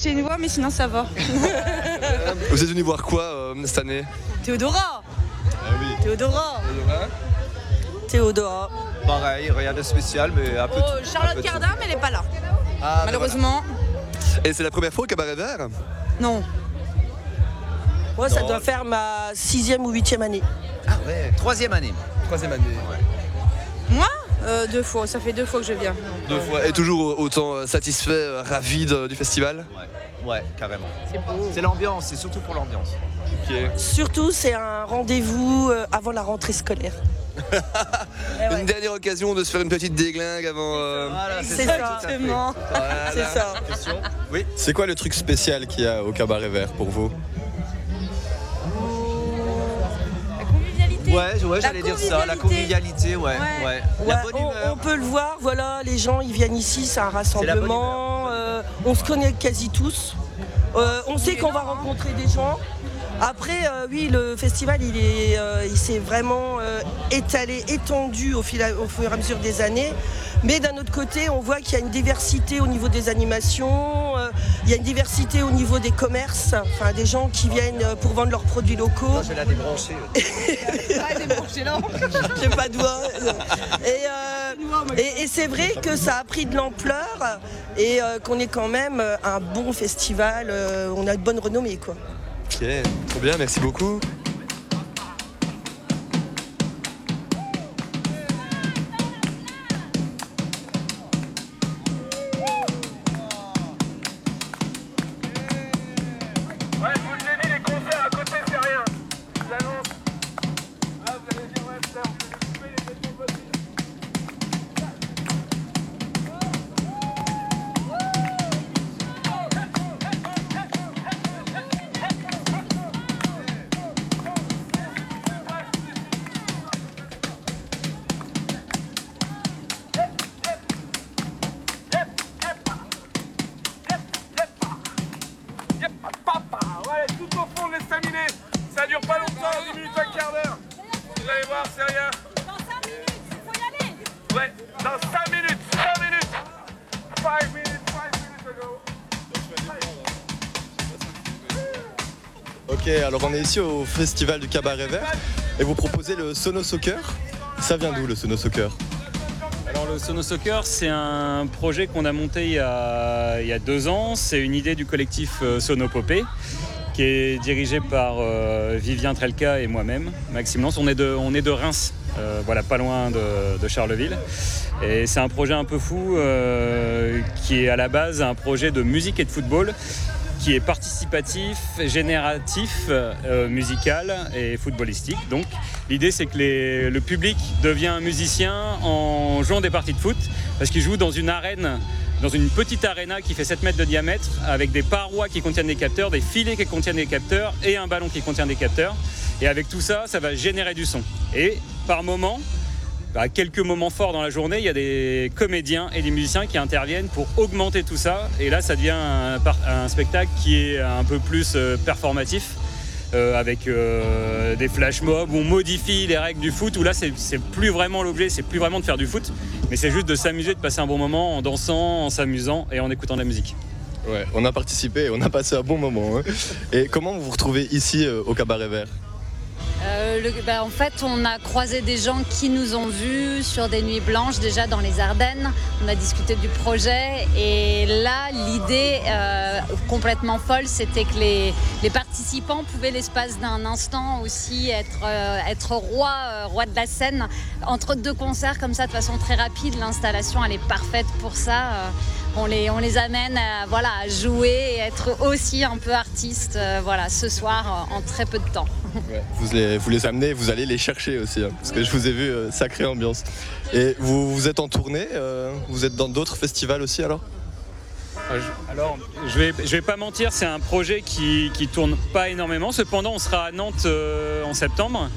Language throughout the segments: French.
touché une voix, mais sinon ça va. Vous êtes venu voir quoi cette année? Théodora. Ah oui. Théodora. Théodora. Pareil, rien de spécial, mais un peu. Charlotte Cardin, mais elle n'est pas là. Ah, malheureusement. Et c'est la première fois au Cabaret Vert? Non. Moi, ça doit faire ma 6e ou 8e année. Ah ouais, 3e année. 3e année. Moi 2 fois, ça fait 2 fois que je viens. 2 fois. Et toujours autant satisfait, ravi du festival? Ouais, carrément. C'est beau. C'est l'ambiance, c'est surtout pour l'ambiance. Ok. Surtout, c'est un rendez-vous avant la rentrée scolaire. Une dernière occasion de se faire une petite déglingue avant. Voilà, C'est ça. Exactement. Voilà. C'est ça. Oui. C'est quoi le truc spécial qu'il y a au Cabaret Vert pour vous? La convivialité. Ouais, j'allais dire ça, la convivialité, ouais. La bonne on humeur. peut le voir, voilà, les gens ils viennent ici, c'est un la bonne rassemblement, on se connaît quasi tous, on sait qu'on va rencontrer des gens. Après, oui, le festival il s'est vraiment étendu au fur et à mesure des années. Mais d'un autre côté, on voit qu'il y a une diversité au niveau des animations, il y a une diversité au niveau des commerces, enfin des gens qui viennent pour vendre leurs produits locaux. Non, je vais la débrancher. J'ai pas de voix. Et c'est vrai que ça a pris de l'ampleur et qu'on est quand même un bon festival, on a une bonne renommée, quoi. Ok, trop bien, merci beaucoup. Ouais, je vous le dis, les concerts à côté, c'est rien. Je vous annonce. Ah, vous allez dire, ouais, putain, on peut nous couper les élections possibles. Ouais, tout au fond de l'estaminet. Ça dure pas longtemps, 10 minutes, un quart d'heure. Vous allez voir, c'est rien. Dans 5 minutes, il faut y aller. Ouais, dans 5 minutes, 5 minutes. 5 minutes, 5 minutes ago. Ok, alors on est ici au festival du Cabaret Vert et vous proposez le Sono Soccer. Ça vient d'où le Sono Soccer? Alors le Sono Soccer, c'est un projet qu'on a monté il y a 2 ans. C'est une idée du collectif Sonopopée qui est dirigé par Vivien Trelka et moi-même, Maxime Lance. On est de Reims, voilà, pas loin de Charleville. Et c'est un projet un peu fou qui est à la base un projet de musique et de football qui est participatif, génératif, musical et footballistique. Donc l'idée c'est que le public devient un musicien en jouant des parties de foot parce qu'il joue dans une arène, dans une petite arena qui fait 7 mètres de diamètre avec des parois qui contiennent des capteurs, des filets qui contiennent des capteurs et un ballon qui contient des capteurs. Et avec tout ça, ça va générer du son. Et par moment, à quelques moments forts dans la journée, il y a des comédiens et des musiciens qui interviennent pour augmenter tout ça. Et là, ça devient un spectacle qui est un peu plus performatif, avec des flash mobs où on modifie les règles du foot, où là, c'est plus vraiment l'objet, c'est plus vraiment de faire du foot, mais c'est juste de s'amuser, de passer un bon moment en dansant, en s'amusant et en écoutant de la musique. Ouais, on a participé et on a passé un bon moment. Hein. Et comment vous vous retrouvez ici au Cabaret Vert? En fait, on a croisé des gens qui nous ont vus sur des nuits blanches, déjà dans les Ardennes. On a discuté du projet et là, l'idée complètement folle, c'était que les participants pouvaient, l'espace d'un instant aussi, être roi de la scène. Entre 2 concerts comme ça, de façon très rapide, l'installation, elle est parfaite pour ça. On les amène à jouer et être aussi un peu artistes ce soir en très peu de temps. Ouais, vous les amenez, vous allez les chercher aussi, hein, parce que je vous ai vu, sacrée ambiance. Et vous êtes en tournée, vous êtes dans d'autres festivals aussi alors? Alors, je vais pas mentir, c'est un projet qui tourne pas énormément. Cependant, on sera à Nantes en septembre,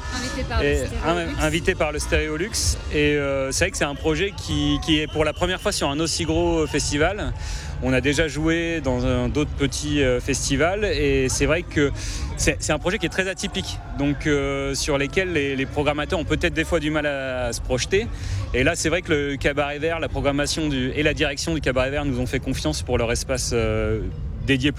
invité par le Stéréolux. Et c'est vrai que c'est un projet qui est pour la première fois sur un aussi gros festival. On a déjà joué dans d'autres petits festivals et c'est vrai que c'est un projet qui est très atypique, donc sur lesquels les programmateurs ont peut-être des fois du mal à se projeter. Et là, c'est vrai que le Cabaret Vert, la programmation et la direction du Cabaret Vert nous ont fait confiance pour leur espace dédié